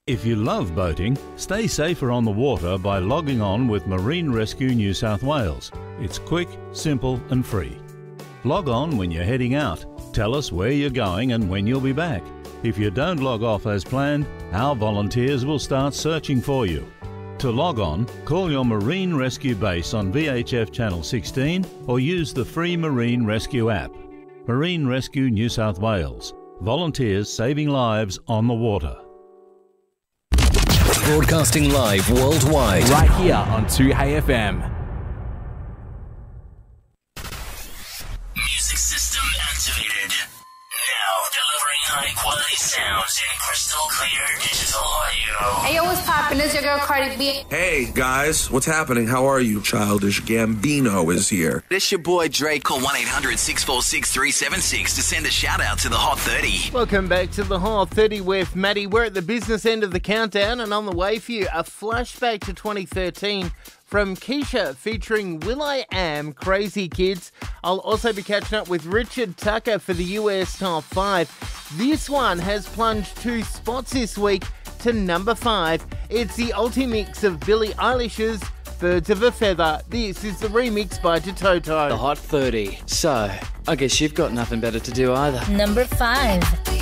If you love boating, stay safer on the water by logging on with Marine Rescue New South Wales. It's quick, simple and free. Log on when you're heading out. Tell us where you're going and when you'll be back. If you don't log off as planned, our volunteers will start searching for you. To log on, call your Marine Rescue base on VHF Channel 16 or use the free Marine Rescue app. Marine Rescue New South Wales. Volunteers saving lives on the water. Broadcasting live worldwide. Right here on 2HeyFM. Music system activated. Now delivering high quality sounds in crystal clear digital audio. Hey yo, what's poppin'? It's your girl Cardi B. Hey guys, what's happening? How are you? Childish Gambino is here. This your boy Drake. Call 1-800-646-376 to send a shout out to the Hot 30. Welcome back to the Hot 30 with Maddie. We're at the business end of the countdown, and on the way for you, a flashback to 2013 from Keisha featuring will.i.am, Crazy Kids. I'll also be catching up with Richard Tucker for the US Top 5. This one has plunged 2 spots this week to number 5. It's the ulti-mix of Billie Eilish's Birds of a Feather. This is the remix by Toto. The Hot 30. So, I guess you've got nothing better to do either. Number 5.